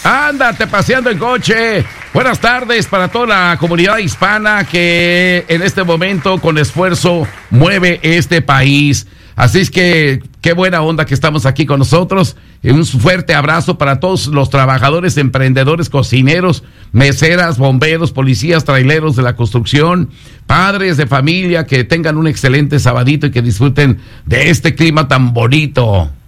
Ándate paseando en coche. Buenas tardes para toda la comunidad hispana que en este momento con esfuerzo mueve este país. Así es que qué buena onda que estamos aquí con nosotros. Un fuerte abrazo para todos los trabajadores, emprendedores, cocineros, meseras, bomberos, policías, traileros de la construcción, padres de familia, que tengan un excelente sabadito y que disfruten de este clima tan bonito.